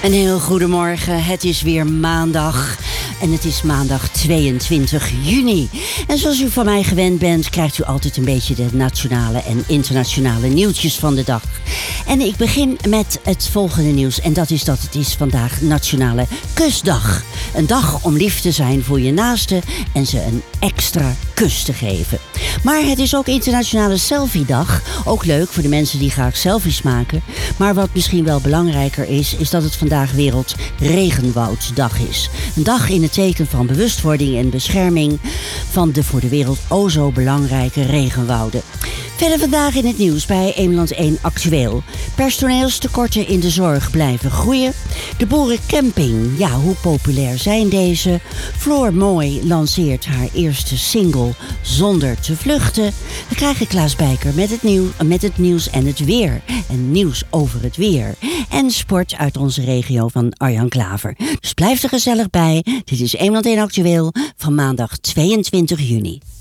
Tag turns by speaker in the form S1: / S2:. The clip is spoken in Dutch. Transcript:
S1: Een heel goedemorgen, het is weer maandag en het is maandag 22 juni. En zoals u van mij gewend bent, krijgt u altijd een beetje de nationale en internationale nieuwtjes van de dag. En ik begin met het volgende nieuws en dat is dat het is vandaag Nationale Kusdag. Een dag om lief te zijn voor je naasten en ze een extra kus te geven. Maar het is ook Internationale Selfie-dag. Ook leuk voor de mensen die graag selfies maken. Maar wat misschien wel belangrijker is dat het vandaag Wereld Regenwouddag is. Een dag in het teken van bewustwording en bescherming van de voor de wereld o zo belangrijke regenwouden. Verder vandaag in het nieuws bij Eemland 1 Actueel. Personeelstekorten in de zorg blijven groeien. De boerencamping, ja, hoe populair zijn deze? Floor Mooi lanceert haar eerste single Zonder te vluchten. We krijgen Klaas Bijker met het nieuws en het weer. En nieuws over het weer. En sport uit onze regio van Arjan Klaver. Dus blijf er gezellig bij. Dit is Eemland 1 Actueel van maandag 22 juni.